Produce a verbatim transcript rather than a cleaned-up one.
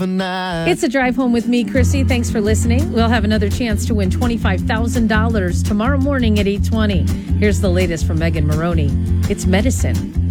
of a night. It's a drive home with me, Chrissy. Thanks for listening. We'll have another chance to win twenty-five thousand dollars tomorrow morning at eight twenty. Here's the latest from Megan Maroney. It's medicine.